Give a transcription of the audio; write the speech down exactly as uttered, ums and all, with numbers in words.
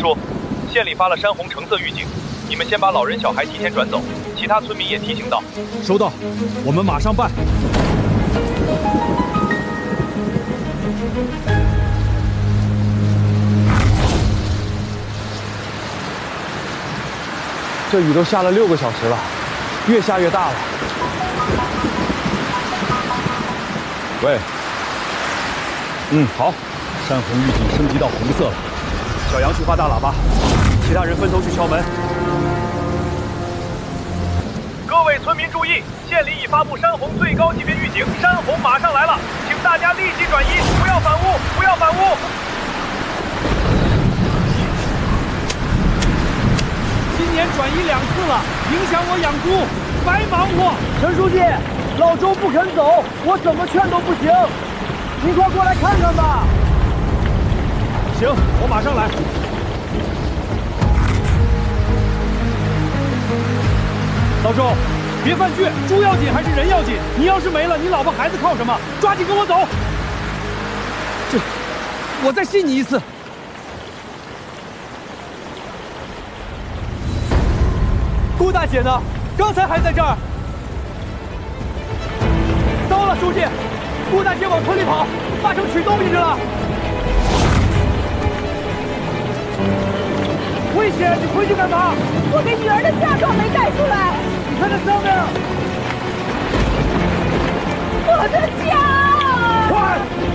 叔，县里发了山洪橙色预警，你们先把老人小孩提前转走，其他村民也提醒到。 收到，我们马上办。这雨都下了六个小时了，越下越大了。喂，嗯，好，山洪预警升级到红色了。小杨去发大喇叭，其他人分头去敲门。 各位村民注意，县里已发布山洪最高级别预警，山洪马上来了，请大家立即转移，不要反屋，不要反屋。 今年转移两次了，影响我养猪，白忙活。 陈书记，老周不肯走，我怎么劝都不行，您快过来看看吧。 行，我马上来。老周，别犯倔，猪要紧还是人要紧？你要是没了，你老婆孩子靠什么？抓紧跟我走。这，我再信你一次。顾大姐呢？刚才还在这儿。糟了，书记，顾大姐往村里跑，八成取东西去了。危险！你回去干嘛？ 我给女儿的嫁妆没带出来。 你看这上面。 我的家！ 快！